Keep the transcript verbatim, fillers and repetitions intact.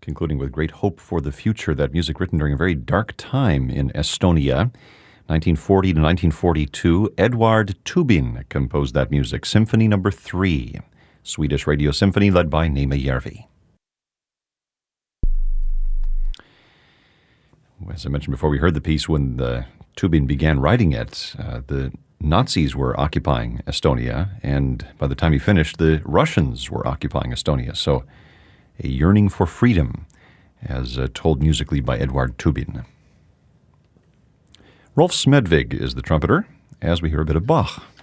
concluding with great hope for the future, that music written during a very dark time in Estonia. nineteen forty to nineteen forty-two, Eduard Tubin composed that music. Symphony number three, Swedish Radio Symphony led by Neeme Järvi. As I mentioned before, we heard the piece when the Tubin began writing it. Uh, the Nazis were occupying Estonia, and by the time he finished, the Russians were occupying Estonia. So a yearning for freedom, as uh, told musically by Eduard Tubin. Rolf Smedvig is the trumpeter, as we hear a bit of Bach.